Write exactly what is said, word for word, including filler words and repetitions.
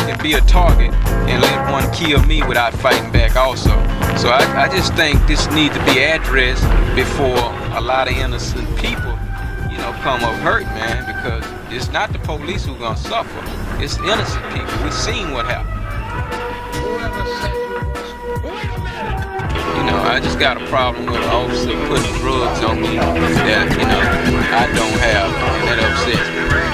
can be a target and let one kill me without fighting back also. So I, I just think this needs to be addressed before a lot of innocent people, you know, come up hurt, man, because it's not the police who gonna suffer. It's innocent people. We've seen what happened. You know, I just got a problem with an officer putting drugs on me that, you know, I don't have, and that upsets me.